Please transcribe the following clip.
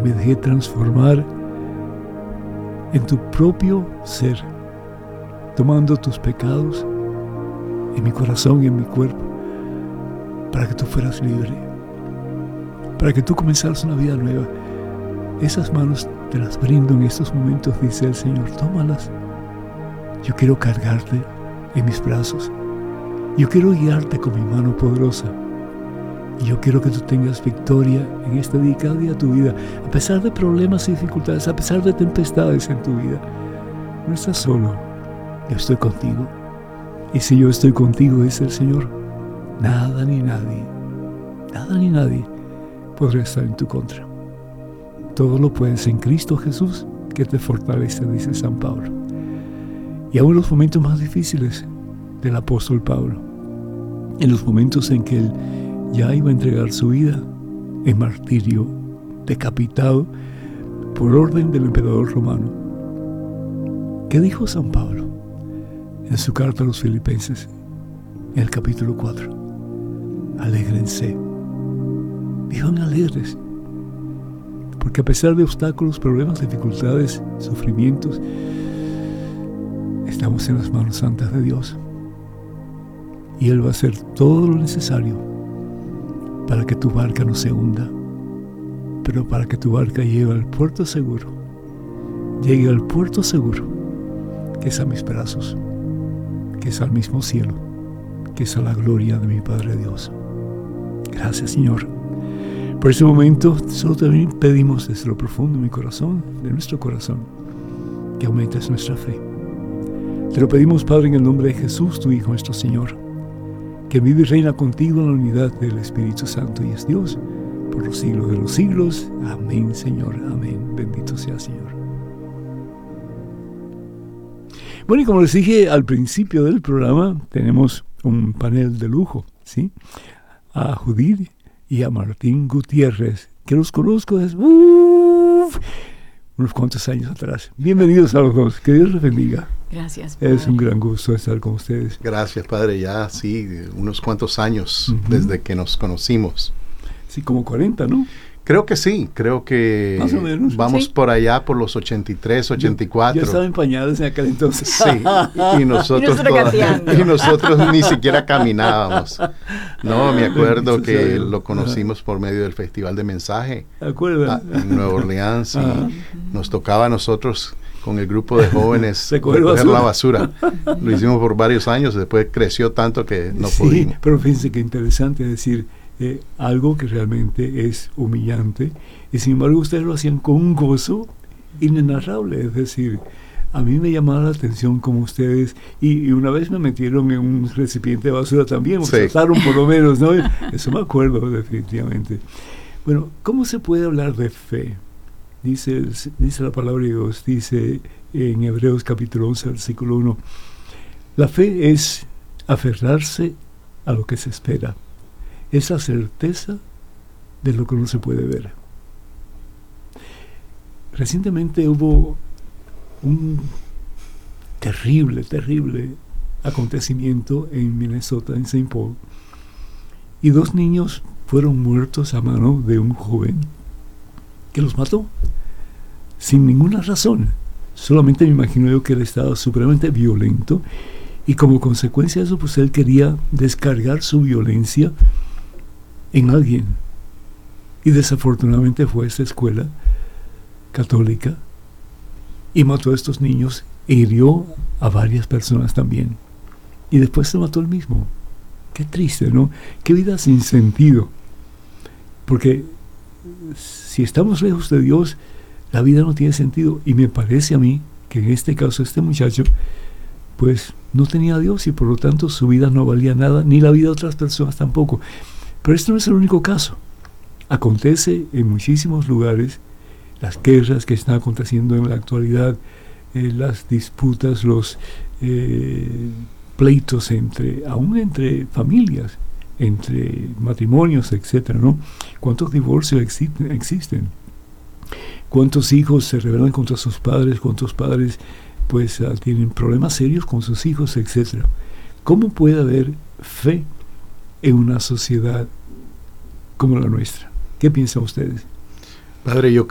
me dejé transformar en tu propio ser, tomando tus pecados en mi corazón y en mi cuerpo, para que tú fueras libre, para que tú comenzaras una vida nueva. Esas manos te las brindo en estos momentos, dice el Señor, tómalas. Yo quiero cargarte en mis brazos. Yo quiero guiarte con mi mano poderosa. Y yo quiero que tú tengas victoria en este día, cada día de tu vida, a pesar de problemas y dificultades, a pesar de tempestades en tu vida. No estás solo, yo estoy contigo. Y si yo estoy contigo, dice el Señor, nada ni nadie podrá estar en tu contra. Todo lo puedes en Cristo Jesús, que te fortalece, dice San Pablo. Y aún en los momentos más difíciles del apóstol Pablo, en los momentos en que él ya iba a entregar su vida en martirio, decapitado por orden del emperador romano. ¿Qué dijo San Pablo en su carta a los Filipenses, en el capítulo 4? Alégrense. Vivan alegres, porque a pesar de obstáculos, problemas, dificultades, sufrimientos, estamos en las manos santas de Dios. Y Él va a hacer todo lo necesario para que tu barca no se hunda, pero para que tu barca llegue al puerto seguro, que es a mis brazos, que es al mismo cielo, que es a la gloria de mi Padre Dios. Gracias, Señor. Por ese momento, solo también pedimos desde lo profundo de mi corazón, de nuestro corazón, que aumentes nuestra fe. Te lo pedimos, Padre, en el nombre de Jesús, tu Hijo, nuestro Señor, que vive y reina contigo en la unidad del Espíritu Santo y es Dios por los siglos de los siglos. Amén, Señor. Amén. Bendito sea, Señor. Bueno, y como les dije al principio del programa, tenemos un panel de lujo, ¿sí? A Judith y a Martín Gutiérrez, que los conozco desde unos cuantos años atrás. Bienvenidos a los dos, que Dios les bendiga. Gracias, Padre. Es un gran gusto estar con ustedes. Gracias, Padre, ya sí, unos cuantos años desde que nos conocimos. Sí, como 40, ¿no? Creo que sí, creo que más o menos, vamos ¿sí? por allá por los 83, 84. Yo estaba en pañales en aquel entonces. Sí, y nosotros ni siquiera caminábamos. No, me acuerdo que lo conocimos por medio del Festival de Mensaje. ¿De acuerdo? En Nueva Orleans. Y nos tocaba a nosotros con el grupo de jóvenes recoger la basura. Lo hicimos por varios años, después creció tanto que no pudimos. Pero fíjense qué interesante decir algo que realmente es humillante, y sin embargo ustedes lo hacían con un gozo inenarrable. Es decir, a mí me llamaba la atención como ustedes, y una vez me metieron en un recipiente de basura también, sí. trataron por lo menos, ¿no? Eso me acuerdo definitivamente. Bueno, ¿cómo se puede hablar de fe? Dice la palabra de Dios, dice en Hebreos capítulo 11, versículo 1, la fe es aferrarse a lo que se espera, es la certeza de lo que no se puede ver. Recientemente hubo un terrible acontecimiento en Minnesota, en St. Paul, y 2 niños fueron muertos a mano de un joven que los mató sin ninguna razón. Solamente me imagino yo que él estaba supremamente violento, y como consecuencia de eso, pues él quería descargar su violencia en alguien, y desafortunadamente fue a esta escuela católica y mató a estos niños e hirió a varias personas también, y después se mató él mismo. Qué triste, ¿no? Qué vida sin sentido, porque si estamos lejos de Dios, la vida no tiene sentido. Y me parece a mí que en este caso este muchacho pues no tenía a Dios, y por lo tanto su vida no valía nada, ni la vida de otras personas tampoco. Pero esto no es el único caso. Acontece en muchísimos lugares. Las guerras que están aconteciendo en la actualidad, las disputas, los pleitos aún entre familias, entre matrimonios, etcétera, ¿no? ¿Cuántos divorcios existen? ¿Cuántos hijos se rebelan contra sus padres? ¿Cuántos padres pues tienen problemas serios con sus hijos, etcétera? ¿Cómo puede haber fe en una sociedad como la nuestra? ¿Qué piensan ustedes? Padre, yo